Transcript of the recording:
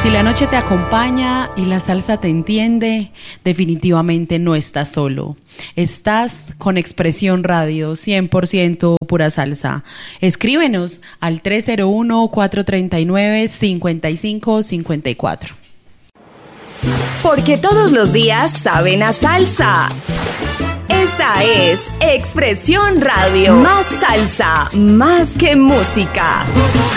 Si la noche te acompaña y la salsa te entiende, definitivamente no estás solo. Estás con Expresión Radio, 100% pura salsa. Escríbenos al 301-439-5554. Porque todos los días saben a salsa. Esta es Expresión Radio. Más salsa, más que música.